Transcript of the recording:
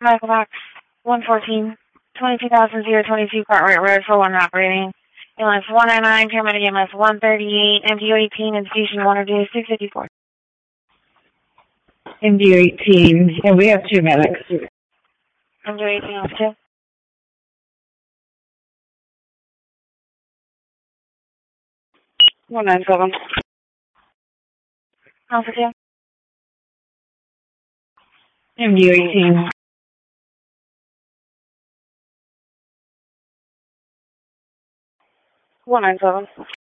Medical box 114, 22,022 Cartwright Road for 1 operating. EMS 199, paramedic EMS 138, MDO 18, infusion 1 or 2, 654. MDO 18, and we have 2 medics. MDO 18, off 2. 197. Alpha 2. MDO 18. One nine seven.